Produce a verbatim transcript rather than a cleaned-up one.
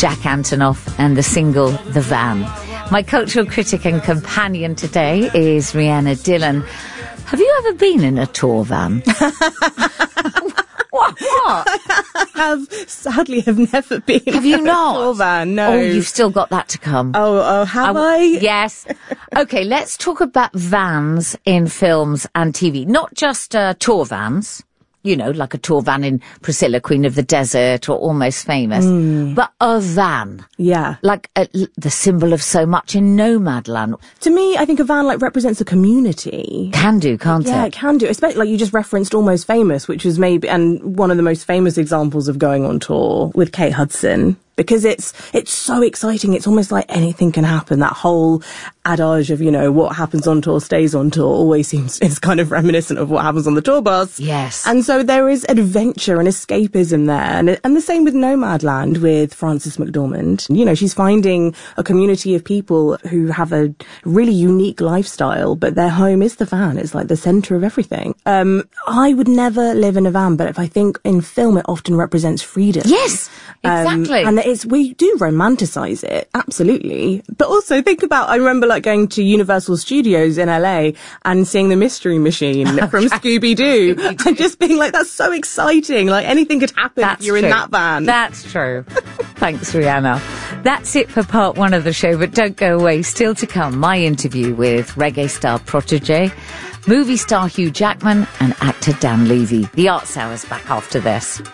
Jack Antonoff and the single The Van. My cultural critic and companion today is Rhianna Dillon. Have you ever been in a tour van? What? What? I have sadly have never been. Have you in not? A tour van, no. Oh, you've still got that to come. Oh, oh, have I? I? Yes. Okay, let's talk about vans in films and T V. Not just uh, tour vans, you know, like a tour van in Priscilla, Queen of the Desert or Almost Famous, mm. but a van. Yeah. Like a, the symbol of so much in Nomadland. To me, I think a van like represents a community. Can do, can't yeah, it? Yeah, it can do. Especially like you just referenced Almost Famous, which was maybe, and one of the most famous examples of going on tour with Kate Hudson. Because it's it's so exciting. It's almost like anything can happen. That whole adage of, you know, what happens on tour stays on tour always seems, it's kind of reminiscent of what happens on the tour bus. Yes. And so there is adventure and escapism there. And, and the same with Nomadland with Frances McDormand. You know, she's finding a community of people who have a really unique lifestyle, but their home is the van. It's like the centre of everything. Um, I would never live in a van, but if I think in film, it often represents freedom. Yes, exactly. Um, and it's, we do romanticize it, absolutely. But also think about, I remember like going to Universal Studios in L A and seeing the Mystery Machine from Scooby-Doo and just being like, that's so exciting. Like anything could happen that's if you're true. in that van. That's true. Thanks, Rhianna. That's it for part one of the show, but don't go away. Still to come, my interview with reggae star Protégé, movie star Hugh Jackman and actor Dan Levy. The Arts Hour's back after this.